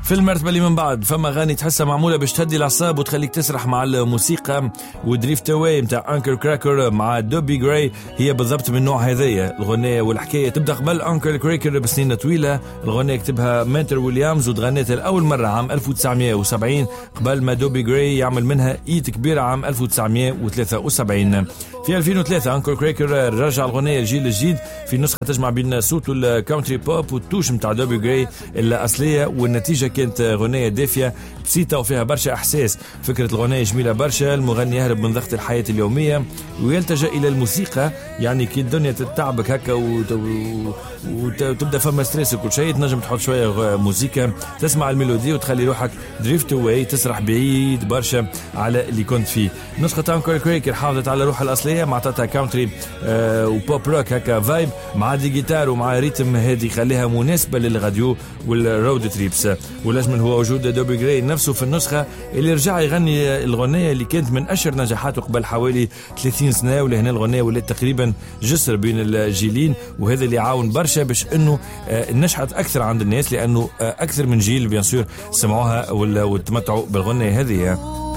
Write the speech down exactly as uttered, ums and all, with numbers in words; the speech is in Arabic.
في المرتبة اللي من بعد فما غاني تحسها معمولة باش تهدي الأعصاب وتخليك تسرح مع الموسيقى، ودريفت أواي متاع أنكل كراكر مع دوبي جراي هي بالضبط من نوع هذايا. الغنية والحكاية تبدأ قبل أنكل كراكر بسنين طويلة. الغنية كتبها مانتر ويليامز وتغنيتها لأول مرة عام ألف وتسعمائة وسبعين قبل ما دوبي جراي يعمل منها إيت كبيرة عام ألف وتسعمائة وثلاثة وسبعين. في ألفين وثلاثة أنكل كراكر رجع الغنية الجيل الجديد في نسخة تجمع بين صوت الكاونتري بوب والتوش متاع دوبي جراي الأصلية، والنتيجة كانت غنية دافية بسيطة وفيها برشا إحساس. فكرة الغنية جميلة برشا، المغني يهرب من ضغط الحياة اليومية ويلتجأ إلى الموسيقى، يعني كي الدنيا تتعبك هكا وتبدأ فما ستريس وكل شيء تنجم تحط شوية موسيقى تسمع الميلودي وتخلي روحك دريفت أواي تسرح بعيد برشا على اللي كنت فيه. نسخة أنكل كراكر حافظت على روحها الأصلية مع تاتا كاونتري آه وبوب روك هكا فايب مع دي جيتار ومع ريتم هادي خليها مناسبة للغاديو والرود تريبس. والأجمل هو وجود دوبي جراي نفسه في النسخة اللي رجع يغني الغنية اللي كانت من أشهر نجاحاته قبل حوالي ثلاثين سنة، ولهنا الغنية ولات تقريبا جسر بين الجيلين، وهذا اللي عاون برشا باش انه نشحت اكثر عند الناس، لانه اكثر من جيل بيان سور سمعوها وتمتعوا بالغنية هذه.